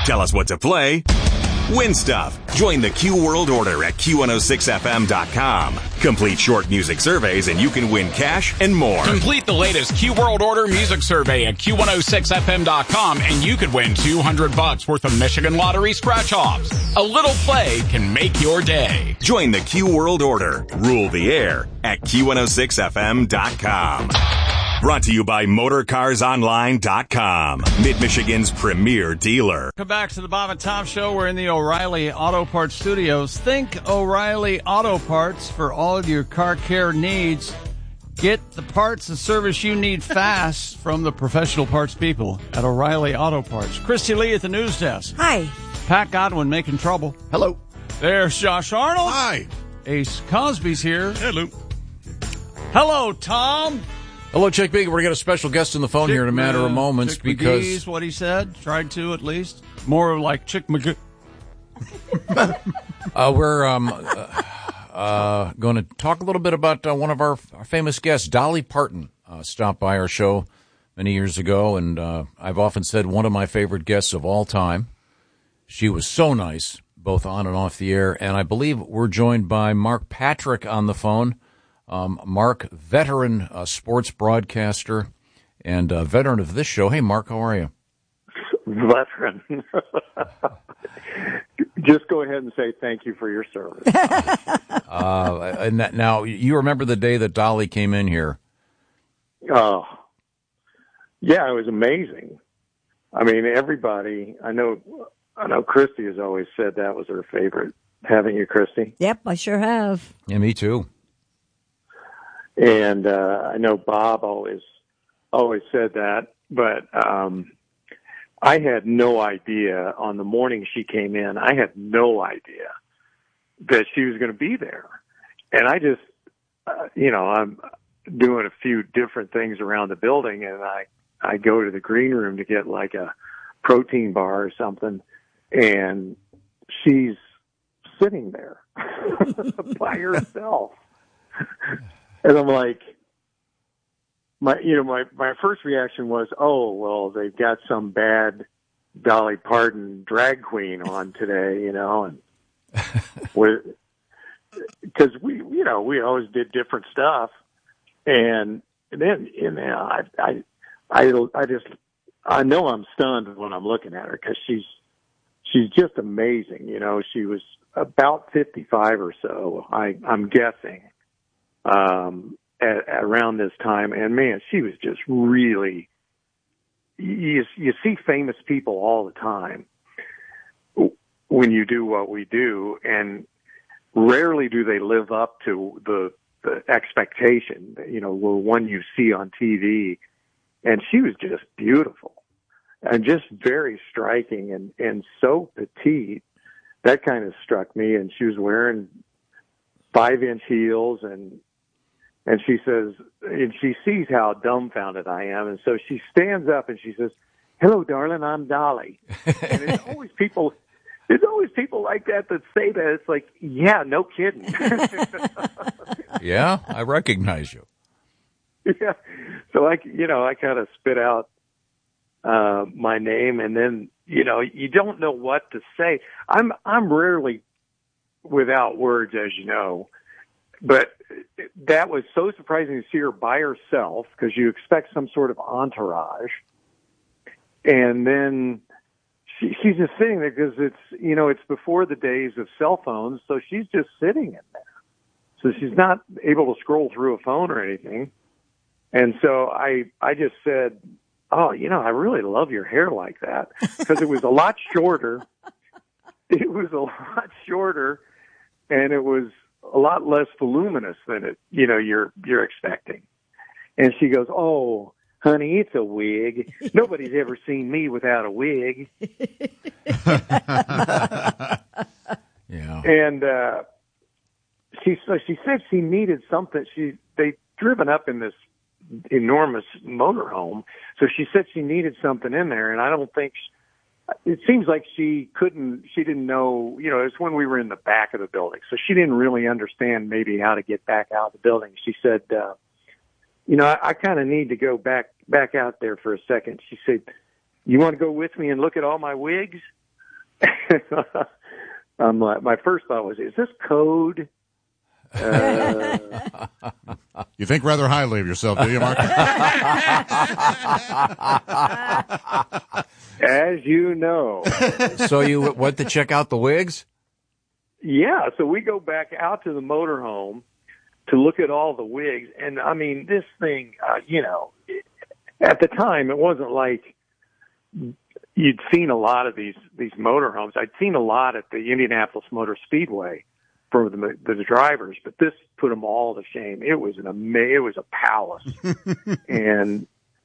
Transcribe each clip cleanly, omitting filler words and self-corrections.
Tell us what to play. Win stuff. Join the Q World Order at Q106FM.com. Complete short music surveys and you can win cash and more. Complete the latest Q World Order music survey at Q106FM.com and you could win $200 worth of Michigan Lottery scratch-offs. A little play can make your day. Join the Q World Order. Rule the air at Q106FM.com. Brought to you by MotorCarsOnline.com, Mid-Michigan's premier dealer. Welcome back to the Bob and Tom Show. We're in the O'Reilly Auto Parts Studios. Think O'Reilly Auto Parts for all of your car care needs. Get the parts and service you need fast from the professional parts people at O'Reilly Auto Parts. Christy Lee at the news desk. Hi. Pat Godwin making trouble. Hello. There's Josh Arnold. Hi. Ace Cosby's here. Hello. Hello, Tom. Hello, Chick Big. We're going to get a special guest on the phone here in a matter of moments Chick because McGee's what he said. Tried to, at least. More like Chick McGee. we're going to talk a little bit about one of our famous guests, Dolly Parton, stopped by our show many years ago, and I've often said one of my favorite guests of all time. She was so nice, both on and off the air, and I believe we're joined by Mark Patrick on the phone. Mark, veteran sports broadcaster and veteran of this show. Hey, Mark, how are you? Veteran. Just go ahead and say thank you for your service. Now, you remember the day that Dolly came in here? Oh, yeah, it was amazing. I mean, everybody, I know Christy has always said that was her favorite, having you, Christy. Yep, I sure have. Yeah, me too. And I know Bob always said that, but I had no idea on the morning she came in. I had no idea that she was going to be there. And I just, I'm doing a few different things around the building, and I go to the green room to get like a protein bar or something, and she's sitting there by herself. And I'm like, my first reaction was, oh, well, they've got some bad Dolly Parton drag queen on today, and because we always did different stuff. And then, I know I'm stunned when I'm looking at her because she's just amazing. She was about 55 or so, I'm guessing. Around this time, and man, she was just really, you see famous people all the time when you do what we do, and rarely do they live up to the expectation, one you see on TV. And she was just beautiful and just very striking and so petite. That kind of struck me. And she was wearing 5-inch heels, and she says, and she sees how dumbfounded I am, and so she stands up and she says, "Hello, darling, I'm Dolly." And there's always people like that say that. It's like, yeah, no kidding. Yeah, I recognize you. Yeah, so I kind of spit out my name, and then you don't know what to say. I'm rarely without words, as you know. But that was so surprising to see her by herself, because you expect some sort of entourage. And then she's just sitting there because it's before the days of cell phones. So she's just sitting in there. So she's not able to scroll through a phone or anything. And so I just said, "Oh, I really love your hair like that," because it was a lot shorter. It was a lot shorter, and it was a lot less voluminous than you're expecting. And she goes, "Oh, honey, it's a wig. Nobody's ever seen me without a wig." Yeah. And she said she needed something. They'd driven up in this enormous motorhome, so she said she needed something in there, and I don't think it seems like she didn't know, it's when we were in the back of the building. So she didn't really understand maybe how to get back out of the building. She said, I kind of need to go back out there for a second. She said, "You want to go with me and look at all my wigs?" My first thought was, is this code? You think rather highly of yourself, do you, Mark? As you know. So you went to check out the wigs? Yeah, so we go back out to the motorhome to look at all the wigs. And, I mean, this thing, at the time, it wasn't like you'd seen a lot of these motorhomes. I'd seen a lot at the Indianapolis Motor Speedway for the drivers, but this put them all to shame. It was it was a palace. And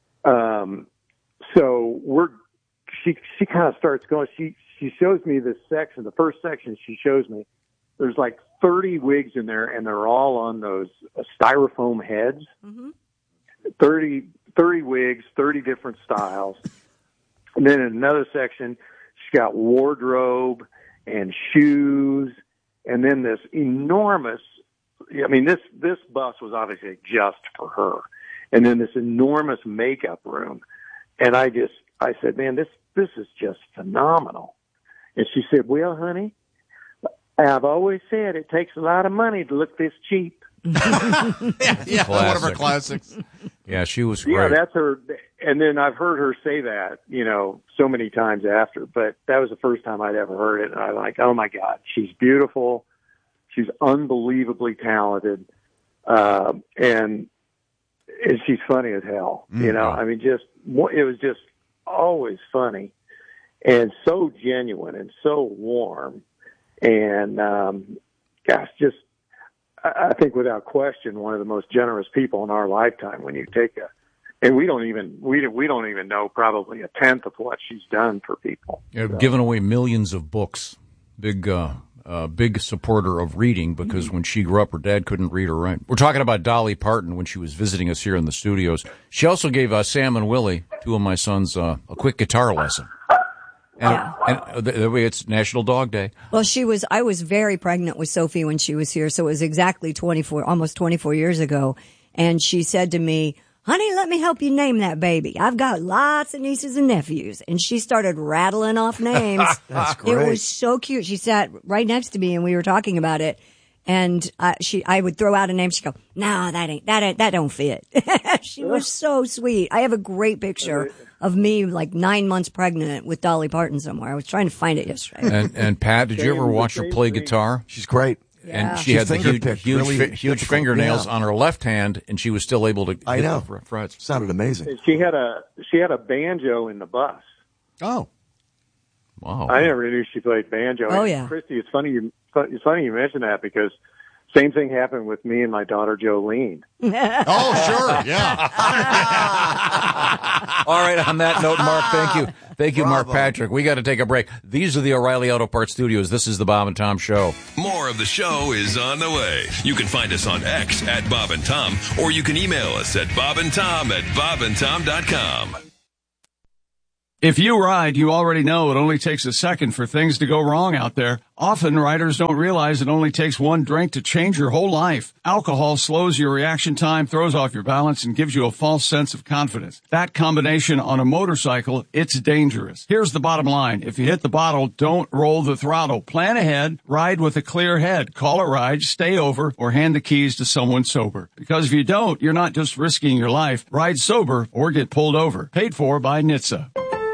so she kind of starts going. She shows me this section. The first section she shows me, there's like 30 wigs in there, and they're all on those styrofoam heads. Mm-hmm. 30 wigs, 30 different styles. And then in another section, she's got wardrobe and shoes, and then this enormous, this bus was obviously just for her. And then this enormous makeup room. And I said, man, this is just phenomenal. And she said, well, honey, I've always said it takes a lot of money to look this cheap. Yeah, one of her classics. Yeah, she was great. Yeah, that's her. And then I've heard her say that, so many times after, but that was the first time I'd ever heard it. And I'm like, oh my God, she's beautiful. She's unbelievably talented. And she's funny as hell, it was just always funny and so genuine and so warm. And, I think without question, one of the most generous people in our lifetime. When you take and we don't even know probably a tenth of what she's done for people. Yeah, given away millions of books. Big supporter of reading, because when she grew up, her dad couldn't read or write. We're talking about Dolly Parton when she was visiting us here in the studios. She also gave Sam and Willie, two of my sons, a quick guitar lesson. And it's National Dog Day. Well, I was very pregnant with Sophie when she was here, so it was exactly almost 24 years ago. And she said to me, honey, let me help you name that baby. I've got lots of nieces and nephews. And she started rattling off names. That's great. It was so cute. She sat right next to me and we were talking about it. And I would throw out a name. She'd go, no, that don't fit. She was so sweet. I have a great picture of me like 9 months pregnant with Dolly Parton somewhere. I was trying to find it yesterday. And Pat, did you ever watch her play guitar? She's great. Yeah. And she had the huge fingernails on her left hand, and she was still able to hit the frets. Sounded amazing. She had a banjo in the bus. Oh. Wow. I never knew she played banjo. Oh, yeah. Christy, it's funny you mentioned that, because same thing happened with me and my daughter Jolene. Oh, sure, yeah. All right, on that note, Mark, thank you, Mark Patrick. We got to take a break. These are the O'Reilly Auto Parts Studios. This is the Bob and Tom Show. More of the show is on the way. You can find us on X at Bob and Tom, or you can email us at bobandtom@bobandtom.com. If you ride, you already know it only takes a second for things to go wrong out there. Often, riders don't realize it only takes one drink to change your whole life. Alcohol slows your reaction time, throws off your balance, and gives you a false sense of confidence. That combination on a motorcycle, it's dangerous. Here's the bottom line. If you hit the bottle, don't roll the throttle. Plan ahead, ride with a clear head. Call a ride, stay over, or hand the keys to someone sober. Because if you don't, you're not just risking your life. Ride sober or get pulled over. Paid for by NHTSA.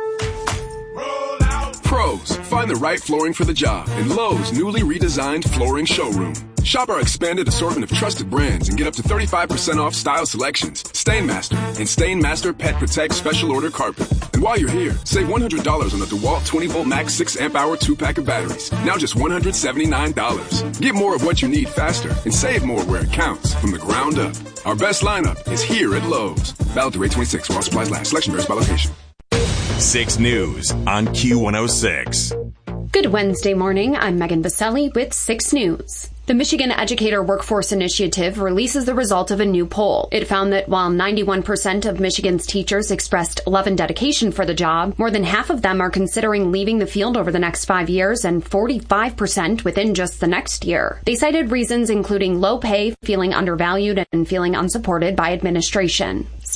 Pros, find the right flooring for the job in Lowe's newly redesigned flooring showroom. Shop our expanded assortment of trusted brands and get up to 35% off style selections, Stainmaster, and Stainmaster Pet Protect Special Order Carpet. And while you're here, save $100 on the DeWalt 20-volt max 6-amp-hour 2-pack of batteries. Now just $179. Get more of what you need faster and save more where it counts from the ground up. Our best lineup is here at Lowe's. Valid through 8/26 while supplies last. Selection varies by location. 6 News on Q106. Good Wednesday morning. I'm Megan Baselli with 6 News. The Michigan Educator Workforce Initiative releases the result of a new poll. It found that while 91% of Michigan's teachers expressed love and dedication for the job, more than half of them are considering leaving the field over the next 5 years, and 45% within just the next year. They cited reasons including low pay, feeling undervalued, and feeling unsupported by administration.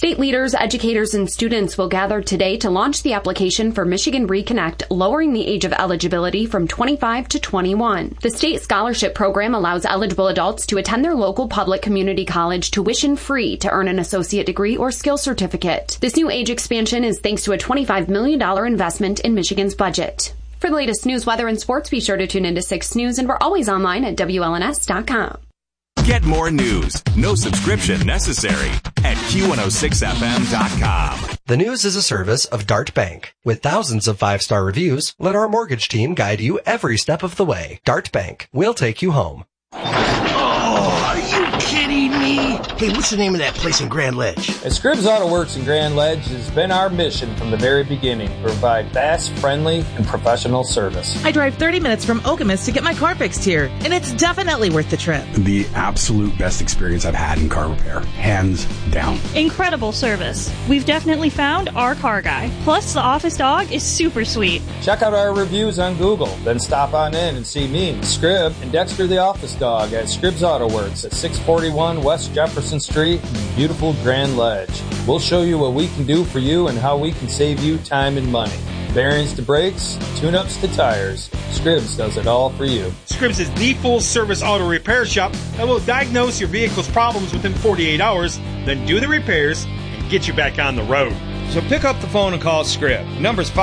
State leaders, educators, and students will gather today to launch the application for Michigan Reconnect, lowering the age of eligibility from 25 to 21. The state scholarship program allows eligible adults to attend their local public community college tuition-free to earn an associate degree or skill certificate. This new age expansion is thanks to a $25 million investment in Michigan's budget. For the latest news, weather, and sports, be sure to tune into 6 News, and we're always online at WLNS.com. Get more news, no subscription necessary, at Q106FM.com. The News is a service of Dart Bank. With thousands of 5-star reviews, let our mortgage team guide you every step of the way. Dart Bank. We'll take you home. Oh, are you kidding me? Hey, what's the name of that place in Grand Ledge? At Scribbs Auto Works in Grand Ledge, has been our mission from the very beginning to provide fast, friendly, and professional service. I drive 30 minutes from Okemos to get my car fixed here, and it's definitely worth the trip. The absolute best experience I've had in car repair, hands down. Incredible service. We've definitely found our car guy. Plus, the office dog is super sweet. Check out our reviews on Google, then stop on in and see me, Scribb, and Dexter the office dog at Scribbs Auto Works at 641 West Jefferson Street in beautiful Grand Ledge. We'll show you what we can do for you and how we can save you time and money. Bearings to brakes, tune-ups to tires, Scribbs does it all for you. Scribbs is the full-service auto repair shop that will diagnose your vehicle's problems within 48 hours, then do the repairs and get you back on the road. So pick up the phone and call Scribb. Number's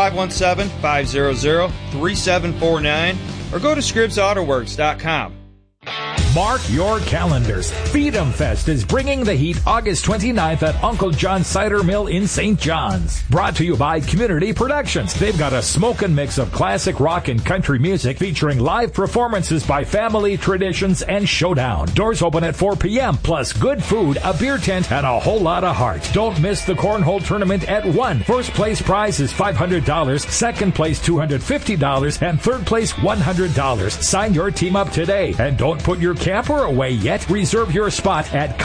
517-500-3749 or go to ScribbsAutoWorks.com. Mark your calendars. Freedom Fest is bringing the heat August 29th at Uncle John's Cider Mill in St. John's. Brought to you by Community Productions. They've got a smokin' mix of classic rock and country music featuring live performances by Family Traditions and Showdown. Doors open at 4 p.m. plus good food, a beer tent, and a whole lot of heart. Don't miss the Cornhole Tournament at 1. First place prize is $500, second place $250, and third place $100. Sign your team up today and don't put your camper away yet. Reserve your spot at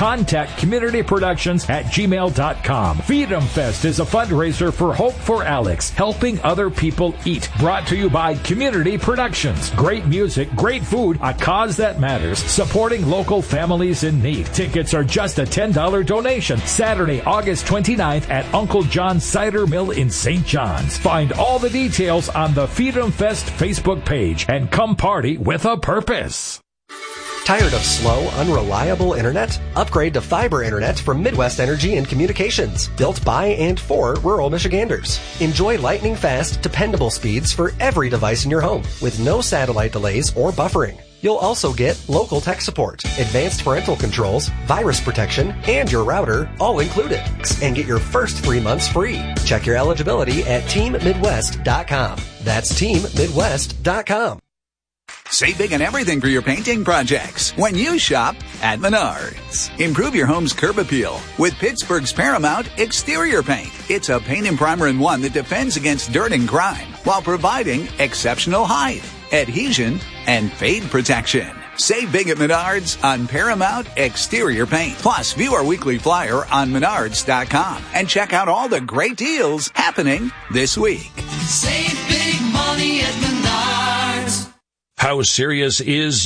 contactcommunityproductions@gmail.com. Freedom Fest is a fundraiser for Hope for Alex, helping other people eat. Brought to you by Community Productions. Great music, great food, a cause that matters, supporting local families in need. Tickets are just a $10 donation. Saturday, August 29th at Uncle John's Cider Mill in St. John's. Find all the details on the Freedom Fest Facebook page and come party with a purpose. Tired of slow, unreliable internet? Upgrade to fiber internet from Midwest Energy and Communications, built by and for rural Michiganders. Enjoy lightning fast, dependable speeds for every device in your home, with no satellite delays or buffering. You'll also get local tech support, advanced parental controls, virus protection, and your router all included. And get your first 3 months free. Check your eligibility at teammidwest.com. That's teammidwest.com. Save big on everything for your painting projects when you shop at Menards. Improve your home's curb appeal with Pittsburgh's Paramount Exterior Paint. It's a paint and primer in one that defends against dirt and grime while providing exceptional height, adhesion, and fade protection. Save big at Menards on Paramount Exterior Paint. Plus, view our weekly flyer on Menards.com and check out all the great deals happening this week. Save big money at Menards. How serious is